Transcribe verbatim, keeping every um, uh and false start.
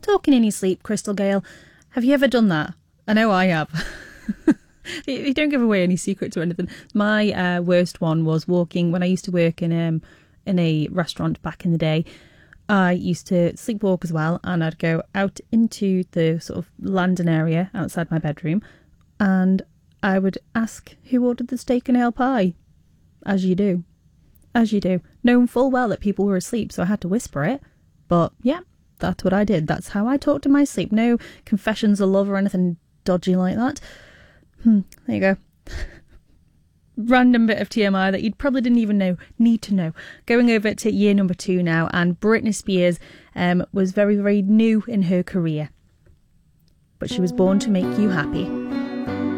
Talking in your sleep, Crystal Gale. Have you ever done that? I know I have. You don't give away any secrets or anything. My uh, worst one was walking when I used to work in um in a restaurant back in the day. I used to sleepwalk as well, and I'd go out into the sort of landing area outside my bedroom, and I would ask who ordered the steak and ale pie. As you do. As you do. Knowing full well that people were asleep, so I had to whisper it. But yeah, that's what I did. That's how I talked in my sleep. No confessions of love or anything dodgy like that. Hmm, there you go. Random bit of T M I that you probably didn't even know, need to know. Going over to year number two now, and Britney Spears um, was very, very new in her career. But she was born to make you happy.